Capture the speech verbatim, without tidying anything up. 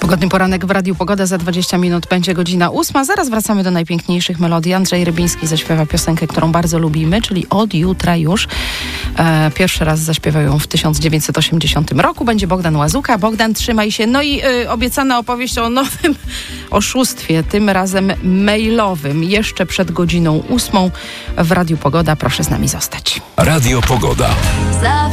Pogodny poranek w Radiu Pogoda. Za dwadzieścia minut będzie godzina ósma. Zaraz wracamy do najpiękniejszych melodii. Andrzej Rybiński zaśpiewa piosenkę, którą bardzo lubimy, czyli Od jutra już. E, pierwszy raz zaśpiewał ją w tysiąc dziewięćset osiemdziesiątym roku. Będzie Bogdan Łazuka. Bogdan, trzymaj się. No i y, obiecana opowieść o nowym oszustwie, tym razem mailowym. Jeszcze przed godziną ósmą w Radiu Pogoda. Proszę z nami zostać. Radio Pogoda.